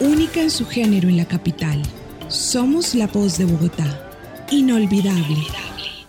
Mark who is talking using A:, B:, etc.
A: única en su género en la capital. Somos la voz de Bogotá. Inolvidable.